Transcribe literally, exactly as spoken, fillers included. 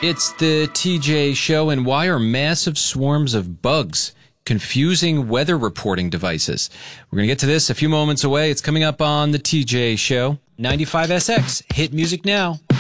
It's the T J Show, and why are massive swarms of bugs confusing weather reporting devices? We're going to get to this a few moments away. It's coming up on the T J Show. ninety-five S X, hit music now.